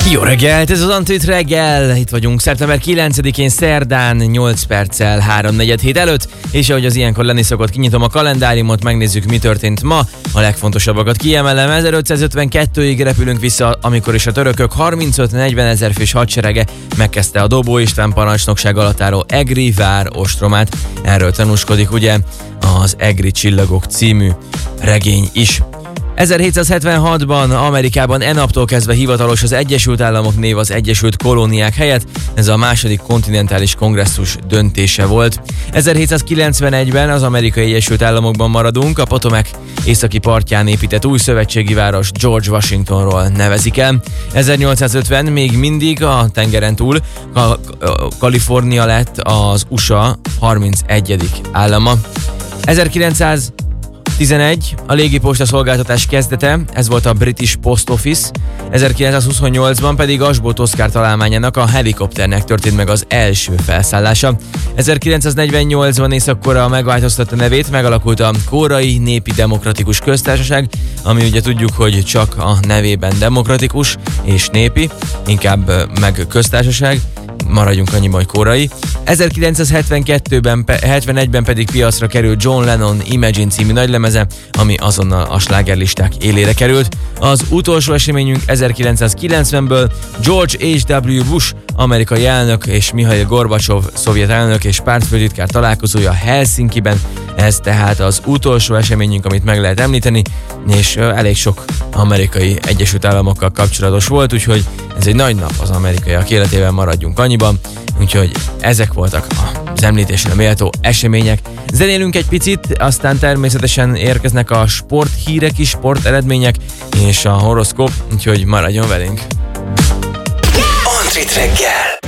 Jó reggelt, ez az Antrit reggel, itt vagyunk szeptember 9-én szerdán 8 perccel 3:47 előtt, és ahogy az ilyenkor lenni szokott, kinyitom a kalendáriumot, megnézzük, mi történt ma, a legfontosabbakat kiemelem. 1552-ig repülünk vissza, amikor is a törökök 35-40 ezer fős hadserege megkezdte a Dobó István parancsnokság alatt álló Egri vár ostromát. Erről tanúskodik ugye az Egri csillagok című regény is. 1776-ban Amerikában naptól kezdve hivatalos az Egyesült Államok név az Egyesült Kolóniák helyett, ez a második kontinentális kongresszus döntése volt. 1791-ben az Amerikai Egyesült Államokban maradunk, a Potomac északi partján épített új szövetségi város George Washingtonról nevezik el. 1850 még mindig a tengeren túl Kalifornia lett az USA 31. állama. 1911 a légiposta szolgáltatás kezdete, ez volt a British Post Office, 1928-ban pedig Asboth Oszkár találmányának, a helikopternek történt meg az első felszállása. 1948-ban Észak-Korea megváltoztatta nevét, megalakult a Koreai Népi Demokratikus Köztársaság, ami ugye tudjuk, hogy csak a nevében demokratikus és népi, inkább meg köztársaság. Maradjunk annyiban, hogy korai. 1971-ben pedig piacra került John Lennon Imagine című nagylemeze, ami azonnal a slágerlisták élére került. Az utolsó eseményünk 1990-ből George H.W. Bush amerikai elnök és Mihail Gorbacsov szovjet elnök és pártfőtitkár találkozója Helsinkiben. Ez tehát az utolsó eseményünk, amit meg lehet említeni, és elég sok amerikai Egyesült Államokkal kapcsolatos volt, úgyhogy ez egy nagy nap az amerikaiak életében, maradjunk annyiban. Úgyhogy ezek voltak az említésre méltó események. Zenélünk egy picit, aztán természetesen érkeznek a sporthírek is, sporteredmények és a horoszkóp, úgyhogy maradjon velünk. Antrit reggel!